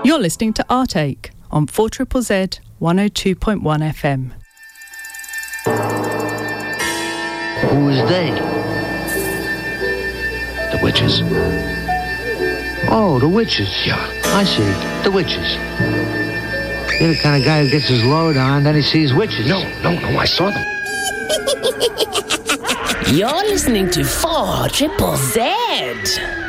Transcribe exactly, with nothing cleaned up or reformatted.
You're listening to Artache on four Z Z Z one oh two point one F M. Who is they? The witches. Oh, the witches. Yeah. I see. The witches. You're the kind of guy who gets his load on, then he sees witches. No, no, no, I saw them. You're listening to four Z Z Z.